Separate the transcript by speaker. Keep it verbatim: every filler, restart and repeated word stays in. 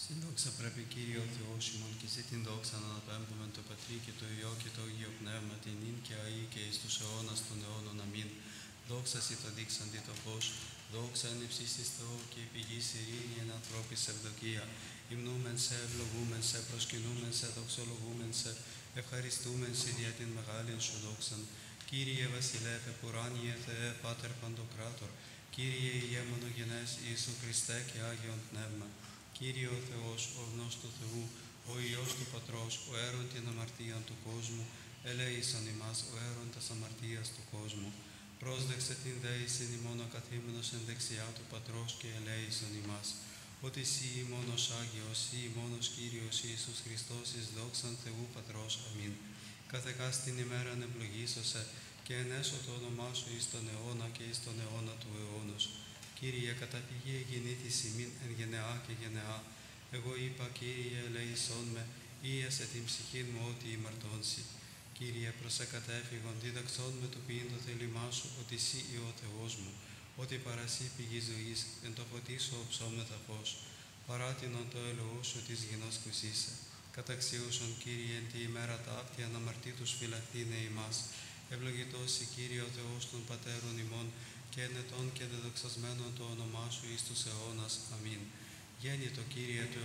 Speaker 1: Συνδόξα πρέπει Κύριε ο Θεός ημών και εσύ την δόξα να αναπέμπουμε το Πατρί και το Υιό και το Άγιο Πνεύμα την νυν και αεί και εις τους αιώνας των αιώνων. Αμήν. Δόξα σοι το δείξαντι το φως, δόξα εν υψίστοις Θεό και η πηγής ειρήνη εν ανθρώπης ευδοκία. Υμνούμεν σε, ευλογούμεν σε, προσκυνούμεν σε, δοξολογούμεν σε, ευχαριστούμεν σε δια την μεγάλην σου δόξαν. Κύριε βασιλεύ επουράνιε Θεέ Πάτερ Παντοκράτορ, Κύριε Ιε μονογενές Ιησού Χριστέ και Άγιον Πνεύμα. Κύριε ο Θεός, ο γνός του Θεού, ο Υιός του Πατρός, ο αίρον την αμαρτίαν του κόσμου, ελέησον ημάς, ο αίρον τας αμαρτίας του κόσμου. Πρόσδεξε την δέησιν ημών ο καθήμενος εν δεξιά του Πατρός και ελέησον ημάς. Ότι σύ μόνος Άγιος, σύ μόνος Κύριος Ιησούς Χριστός εις δόξαν Θεού Πατρός. Αμήν. Καθεκάς την ημέραν ευλογήσωσε και ενέσω το όνομά σου εις τον αιώνα και εις τον αιώνα του αιώνος. Κύριε, κατά πηγή εγεννήθης ημίν εν γενεά και γενεά. Εγώ είπα, Κύριε, ελέησόν με, ίασε την ψυχήν μου ότι ημαρτώνσι. Κύριε, προσεκατέφυγον, δίδαξόν με το ποιήν το θέλημά σου, ότι σύ ή ο Θεός μου, ότι παρασύ πηγή ζωής, εν το φωτί σου οψόμεθα φως. Παράτηνον το ελεό σου της γινός κουσίσε. Καταξίωσον, Κύριε, εν τη ημέρα ταύτη αναμαρτήτους φυλαχθήνε ημάς. Ευλογητός η Κύριε ο Θεός των Πατέρων ημών, και ενετών και δεδοξασμένων το όνομά σου εις τους αιώνας. Αμήν. Γέννητο Κύριε του